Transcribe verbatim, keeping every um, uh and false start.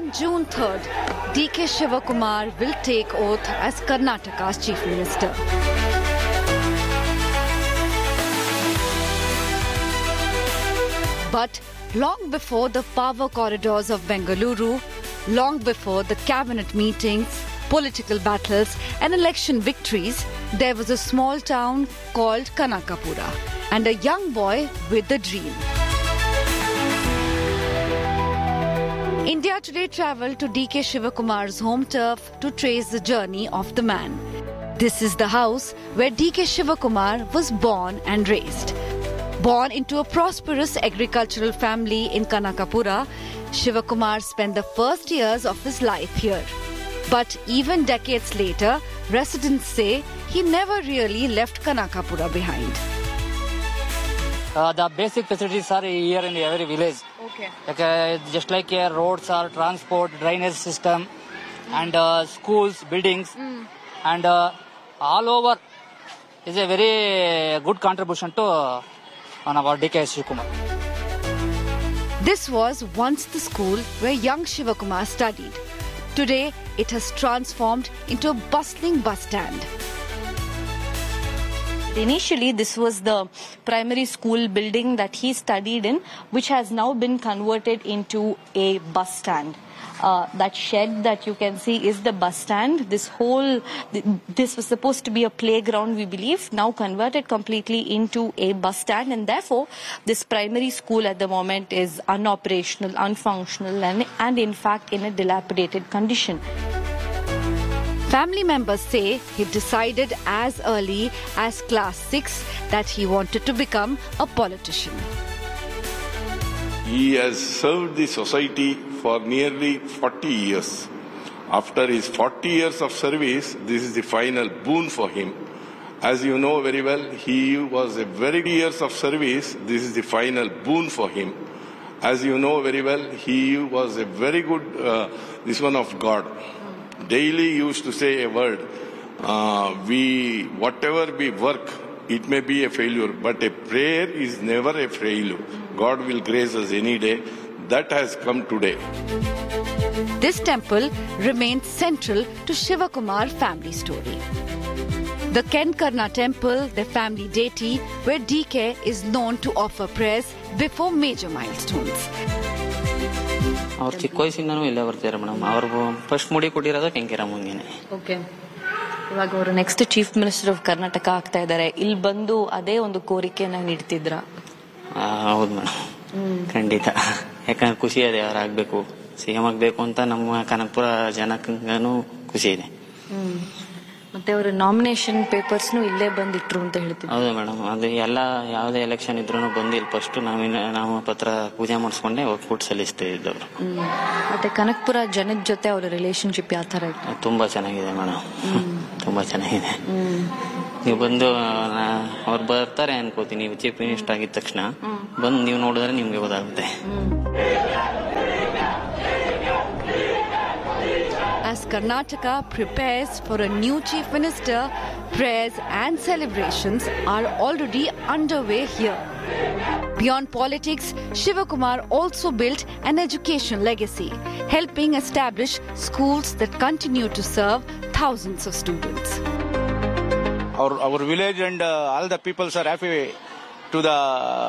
On June third, D K Shivakumar will take oath as Karnataka's Chief Minister. But long before the power corridors of Bengaluru, long before the cabinet meetings, political battles and election victories, there was a small town called Kanakapura and a young boy with a dream. India Today travelled to D K Shivakumar's home turf to trace the journey of the man. This is the house where D K Shivakumar was born and raised. Born into a prosperous agricultural family in Kanakapura, Shivakumar spent the first years of his life here. But even decades later, residents say he never really left Kanakapura behind. Uh, the basic facilities are here in every village. Okay. Like, uh, just like here, roads are transport, drainage system, and uh, schools, buildings, mm. and uh, all over is a very good contribution to uh, on our D K Shivakumar. This was once the school where young Shivakumar studied. Today, it has transformed into a bustling bus stand. Initially, this was the primary school building that he studied in, which has now been converted into a bus stand. Uh, that shed that you can see is the bus stand. This whole, this was supposed to be a playground, we believe, now converted completely into a bus stand, and therefore this primary school at the moment is unoperational, unfunctional, and, and in fact in a dilapidated condition. Family members say he decided as early as class six that he wanted to become a politician. He has served the society for nearly forty years. After his forty years of service, this is the final boon for him. As you know very well, he was a very years of service. This is the final boon for him. As you know very well, he was a very good, uh, this one of God. Daily used to say a word, uh, we, whatever we work, it may be a failure, but a prayer is never a failure. God will grace us any day. That has come today. This temple remains central to Shivakumar family story. The Kenkarna temple, the family deity, where D K is known to offer prayers before major milestones. ಅವ್ರು ಚಿಕ್ಕ ವಯಸ್ಸಿಂದನೂ ಇಲ್ಲೇ ಬರ್ತಾರೆ madam. ಅವ್ರು first ಮುಡಿ ಕೊಟ್ಟಿರೋದು ಕೆಂಕೆರಮ್ಮಂಗೆನೆ. Okay. ಇವಾಗ ಅವರು next chief minister of Karnataka ಆಗ್ತಾ ಇದ್ದಾರೆ. ಇಲ್ಲಿ ಬಂದು ಅದೇ ಒಂದು ಕೋರಿಕೆಯನ್ನ ನೀಡ್ತಿದ್ರ? ಹೌದು ಮೇಡಮ್, ಖಂಡಿತ. ಯಾಕಂದ್ರೆ ಖುಷಿ ಇದೆ, ಅವ್ರು ಆಗ್ಬೇಕು, ಸಿಎಂ ಆಗ್ಬೇಕು ಅಂತ ನಮ್ಮ ಕನಕಪುರ ಜನಕ್ಕೂ ಖುಷಿ ಇದೆ. ಮತ್ತೆ ಅವರ ನಾಮಿನೇಷನ್ ಪೇಪರ್ಸ್ನು ಇಲ್ಲೇ ಬಂದಿಟ್ರು ಅಂತ ಹೇಳ್ತೀವಿ. ಹೌದು ಮೇಡಮ್, ಅದು ಎಲ್ಲ ಯಾವುದೇ ಎಲೆಕ್ಷನ್ ಇದ್ರು ಬಂದು ಇಲ್ಲಿ ಫಸ್ಟ್ ನಾಮ ಪತ್ರ ಪೂಜೆ ಮಾಡಿಸ್ಕೊಂಡೆ ಹೋಗ್ಬಿಟ್ಟು ಸಲ್ಲಿಸ್ತಾ ಇದ್ದವ್ರು. ಮತ್ತೆ ಕನಕಪುರ ಜನದ ಜೊತೆ ಅವರ ರಿಲೇಶನ್ಶಿಪ್ ಯಾವ ತರ ಇದೆ? ತುಂಬಾ ಚೆನ್ನಾಗಿದೆ ಮೇಡಮ್, ತುಂಬಾ ಚೆನ್ನಾಗಿದೆ. ನೀವು ಬಂದು ಅವ್ರು ಬರ್ತಾರೆ ಅನ್ಕೋತೀನಿ, ನೀವು ಚೀಫ್ ಮಿನಿಸ್ಟರ್ ಆಗಿದ ತಕ್ಷಣ ಬಂದು ನೀವು ನೋಡಿದ್ರೆ ನಿಮ್ಗೆ ಗೊತ್ತಾಗುತ್ತೆ. As Karnataka prepares for a new chief minister, prayers and celebrations are already underway here. Beyond politics, Shivakumar also built an education legacy, helping establish schools that continue to serve thousands of students. Our, our village and uh, all the peoples are happy to the